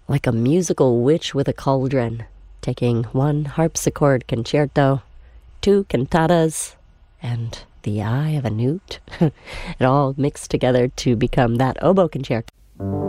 like a musical witch with a cauldron, taking one harpsichord concerto, two cantatas, and the eye of a newt. It all mixed together to become that oboe concerto.